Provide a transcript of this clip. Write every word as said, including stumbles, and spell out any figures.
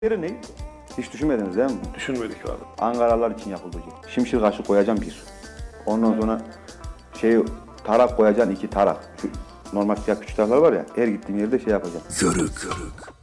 Yeri ne? Hiç düşünmediniz değil mi? Düşünmedik abi. Ankaralılar için yapıldı. Şimşir kaşı koyacağım bir. Ondan sonra şey tarak koyacaksın iki tarak. Şu normal siyah küçük taraklar var ya. Her gittiğin yerde şey yapacaksın. Zörük.